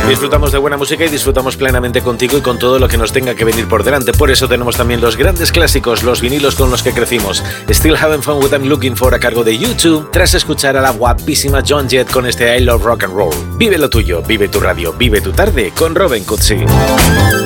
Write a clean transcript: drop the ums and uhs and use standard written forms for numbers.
Disfrutamos de buena música y disfrutamos plenamente contigo y con todo lo que nos tenga que venir por delante. Por eso tenemos también los grandes clásicos, los vinilos con los que crecimos. Still Having Fun With I'm Looking For a cargo de U2, tras escuchar a la guapísima Joan Jett con este I Love Rock and Roll. Vive lo tuyo, vive tu radio, vive tu tarde con Robin Cootsy.